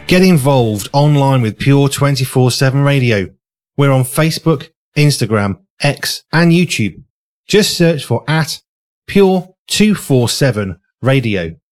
Get involved online with Pure 24/7 Radio. We're on Facebook, Instagram, X and YouTube. Just search for @Pure 247 Radio.